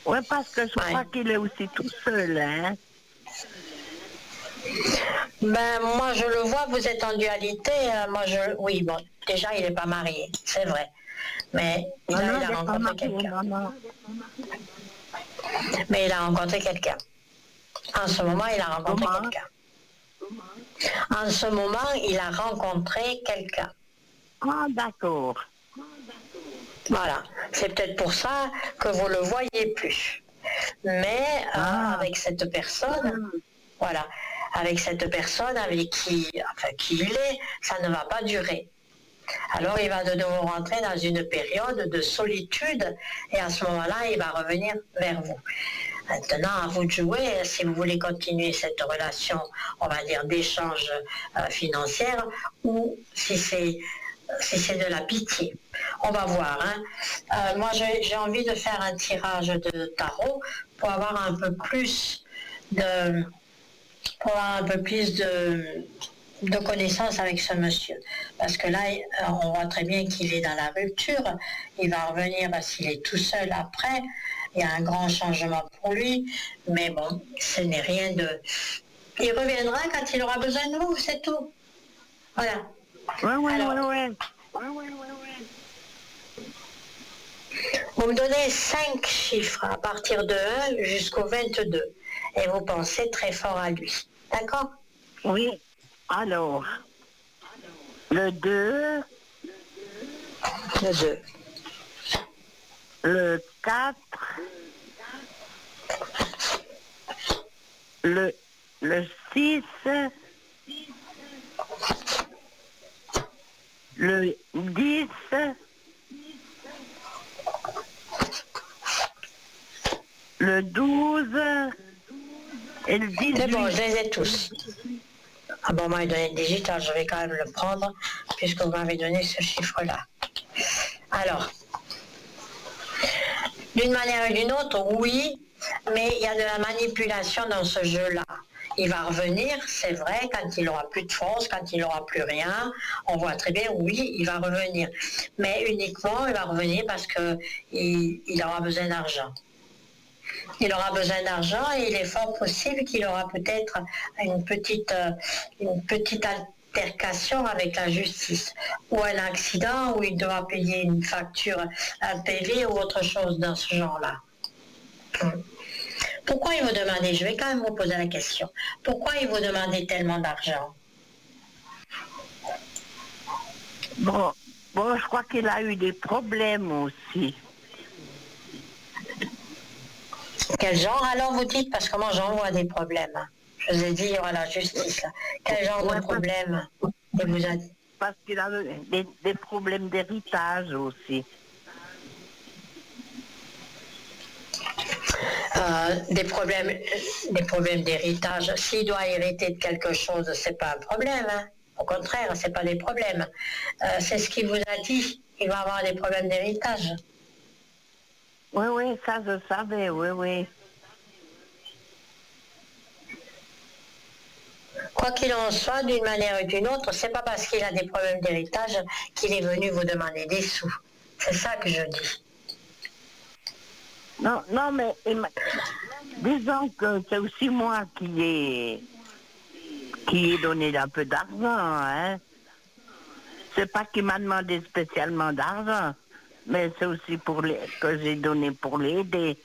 Ouais, parce que je Ouais. crois qu'il est aussi tout seul, hein. Ben, moi, je le vois, vous êtes en dualité. Oui, bon, déjà, il n'est pas marié, c'est vrai. Mais Non, là, non, il il a n'est pas rencontré marié, quelqu'un. non, non. Mais il a rencontré quelqu'un. En ce moment, il a rencontré Comment? quelqu'un. En ce moment, il a rencontré quelqu'un. Ah, d'accord. Voilà. C'est peut-être pour ça que vous le voyez plus. Mais Ah, avec cette personne, voilà, avec cette personne avec qui il est, ça ne va pas durer. Alors il va de nouveau rentrer dans une période de solitude et à ce moment-là, il va revenir vers vous. Maintenant, à vous de jouer si vous voulez continuer cette relation, on va dire, d'échange financière ou si c'est de la pitié. On va voir. Hein. Moi, j'ai envie de faire un tirage de tarot pour avoir un peu plus de, de connaissances avec ce monsieur. Parce que là, on voit très bien qu'il est dans la rupture. Il va revenir parce qu'il est tout seul après. Il y a un grand changement pour lui. Mais bon, ce n'est rien de... Il reviendra quand il aura besoin de vous, c'est tout. Voilà. ouais, ouais, Alors, ouais, ouais. vous me donnez 5 chiffres à partir de 1 jusqu'au 22. Et vous pensez très fort à lui. D'accord? Oui. Alors, le 2, Le 2. le 4, le 6, le 10, le 12 et le C'est bon, 18. je les ai tous. Ah bon, moi, il donné le digital, je vais quand même le prendre, puisque vous m'avez donné ce chiffre-là. Alors, d'une manière ou d'une autre, oui, mais il y a de la manipulation dans ce jeu-là. Il va revenir, c'est vrai, quand il aura plus de force, quand il aura plus rien. On voit très bien, oui, il va revenir. Mais uniquement, il va revenir parce qu'il aura besoin d'argent. Il aura besoin d'argent et il est fort possible qu'il aura peut-être une petite altercation avec la justice ou un accident où il devra payer une facture, un PV ou autre chose dans ce genre-là. Pourquoi il vous demandait, je vais quand même vous poser la question, pourquoi il vous demandait tellement d'argent? Bon, bon, je crois qu'il a eu des problèmes aussi. Quel genre alors vous dites? Parce que moi j'en vois des problèmes. Je vous ai dit, il y aura la justice. Quel genre de Ouais, problème il vous a dit? parce qu'il a des problèmes d'héritage aussi. Des problèmes d'héritage. S'il doit hériter de quelque chose, c'est pas un problème. Hein. Au contraire, c'est pas des problèmes. C'est ce qu'il vous a dit. Il va avoir des problèmes d'héritage. Oui, oui, ça je savais, oui, oui. Quoi qu'il en soit, d'une manière ou d'une autre, c'est pas parce qu'il a des problèmes d'héritage qu'il est venu vous demander des sous. C'est ça que je dis. Non, non, mais disons que c'est aussi moi qui ai donné un peu d'argent, hein. C'est pas qu'il m'a demandé spécialement d'argent, mais c'est aussi que j'ai donné pour l'aider.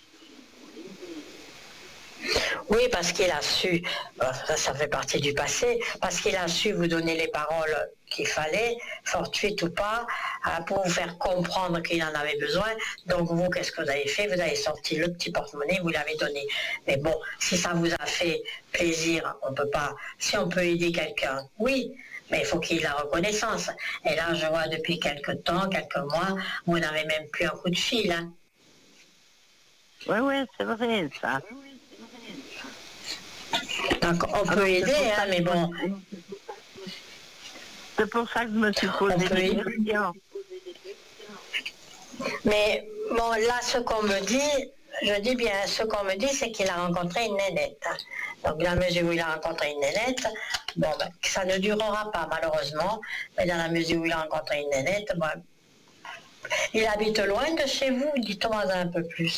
Oui, parce qu'il a su, ça fait partie du passé, parce qu'il a su vous donner les paroles qu'il fallait, fortuites ou pas, pour vous faire comprendre qu'il en avait besoin. Donc vous, qu'est-ce que vous avez fait? Vous avez sorti le petit porte-monnaie, vous l'avez donné. Mais bon, si ça vous a fait plaisir, on peut pas. Si on peut aider quelqu'un, oui. Mais il faut qu'il ait la reconnaissance. Et là, je vois depuis quelques temps, quelques mois, vous n'avez même plus un coup de fil. Hein. Oui, oui, c'est vrai, ça. Donc on peut Alors, aider, hein, mais bon, c'est pour ça que je me suis on posé peut des aider. questions. Mais bon, là, ce qu'on me dit, je dis bien, ce qu'on me dit, c'est qu'il a rencontré une nénette. Donc, dans la mesure où il a rencontré une nénette, bon, ben, ça ne durera pas, malheureusement, mais dans la mesure où il a rencontré une nénette, bon, il habite loin de chez vous, dites-moi un peu plus.